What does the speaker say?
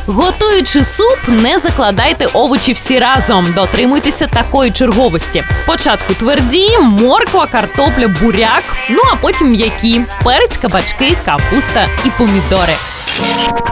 Готуючи суп, не закладайте овочі всі разом. Дотримуйтеся такої черговості. Спочатку тверді, морква, картопля, буряк, ну а потім м'які – перець, кабачки, капуста і помідори.